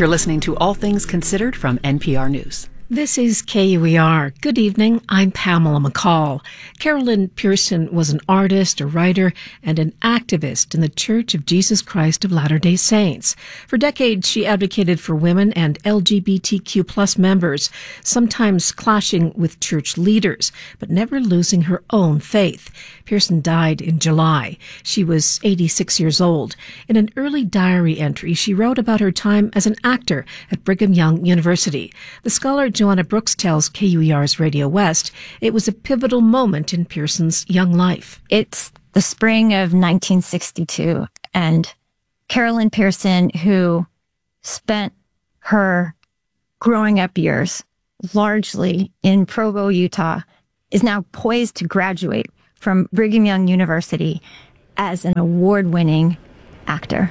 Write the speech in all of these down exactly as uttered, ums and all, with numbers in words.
You're listening to All Things Considered from N P R News. This is K U E R. Good evening. I'm Pamela McCall. Carolyn Pearson was an artist, a writer, and an activist in the Church of Jesus Christ of Latter-day Saints. For decades, she advocated for women and L G B T Q plus members, sometimes clashing with church leaders, but never losing her own faith. Pearson died in July. She was eighty-six years old. In an early diary entry, she wrote about her time as an actor at Brigham Young University. The scholar Joanna Brooks tells K U E R's Radio West it was a pivotal moment in Pearson's young life. It's the spring of nineteen sixty-two, and Carolyn Pearson, who spent her growing up years largely in Provo, Utah, is now poised to graduate from Brigham Young University as an award-winning actor.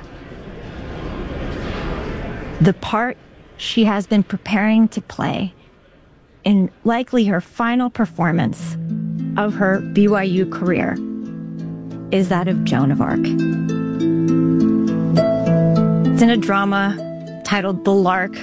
The part she has been preparing to play in likely her final performance of her B Y U career is that of Joan of Arc. It's in a drama titled The Lark.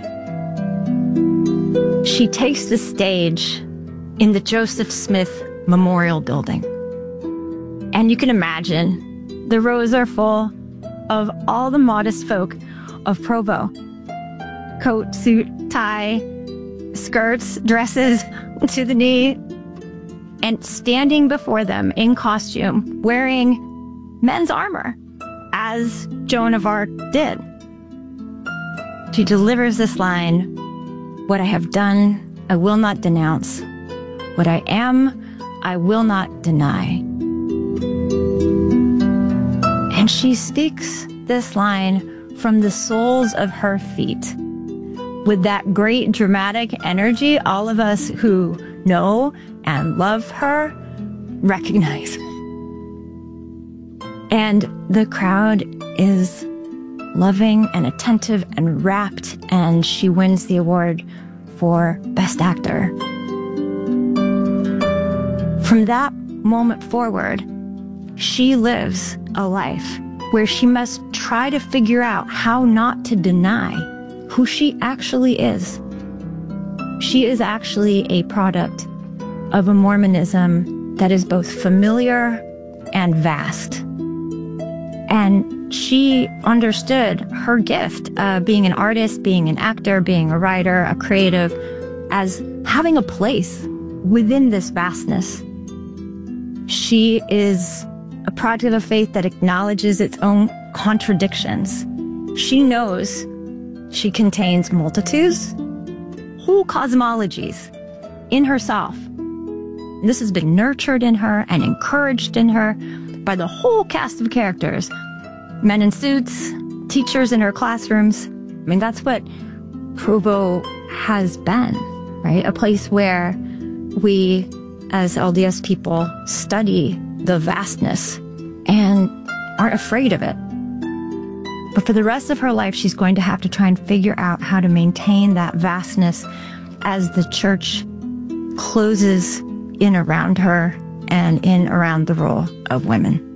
She takes the stage in the Joseph Smith Memorial Building. And you can imagine the rows are full of all the modest folk of Provo. Coat, suit, tie, skirts, dresses to the knee, and standing before them in costume, wearing men's armor, as Joan of Arc did. She delivers this line, "What I have done, I will not denounce. What I am, I will not deny." And she speaks this line from the soles of her feet, with that great dramatic energy all of us who know and love her recognize. And the crowd is loving and attentive and rapt, and she wins the award for Best Actor. From that moment forward, she lives a life where she must try to figure out how not to deny who she actually is. She is actually a product of a Mormonism that is both familiar and vast. And she understood her gift, uh, being an artist, being an actor, being a writer, a creative, as having a place within this vastness. She is a product of a faith that acknowledges its own contradictions. She knows she contains multitudes, whole cosmologies in herself. And this has been nurtured in her and encouraged in her by the whole cast of characters. Men in suits, teachers in her classrooms. I mean, that's what Provo has been, right? A place where we, as L D S people, study the vastness and aren't afraid of it. But for the rest of her life, she's going to have to try and figure out how to maintain that vastness as the church closes in around her and in around the role of women.